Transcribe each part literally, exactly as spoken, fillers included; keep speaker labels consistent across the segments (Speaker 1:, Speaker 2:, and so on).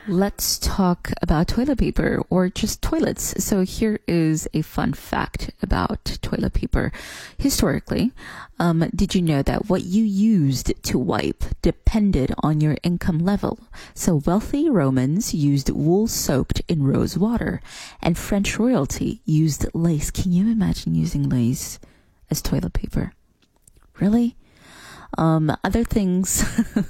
Speaker 1: Let's talk about toilet paper or just toilets. So here is a fun fact about toilet paper. Historically, um, did you know that what you used to wipe depended on your income level? So wealthy Romans used wool soaked in rose water, and French royalty used lace. Can you imagine using lace as toilet paper? Really? Um, other things...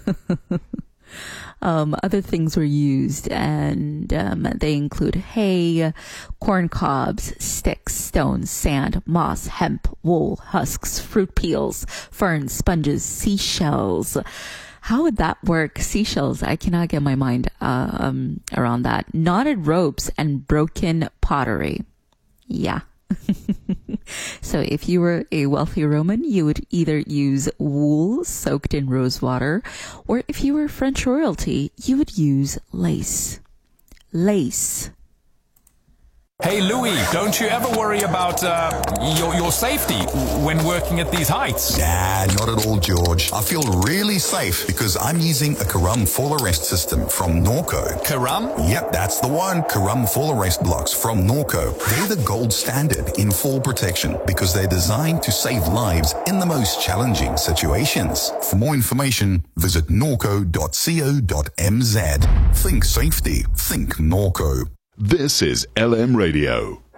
Speaker 1: Um, other things were used, and um, they include hay, corn cobs, sticks, stones, sand, moss, hemp, wool, husks, fruit peels, ferns, sponges, seashells. How would that work? Seashells, I cannot get my mind uh, um, around that. Knotted ropes and broken pottery. Yeah. So if you were a wealthy Roman, you would either use wool soaked in rose water, or if you were French royalty, you would use lace. Lace.
Speaker 2: Hey Louis, don't you ever worry about uh, your, your safety when working at these heights?
Speaker 3: Nah, not at all, George. I feel really safe because I'm using a Karam fall arrest system from Norco.
Speaker 2: Karam?
Speaker 3: Yep, that's the one. Karam fall arrest blocks from Norco. They're the gold standard in fall protection because they're designed to save lives in the most challenging situations. For more information, visit norco dot co dot m z. Think safety. Think Norco.
Speaker 4: This is L M Radio.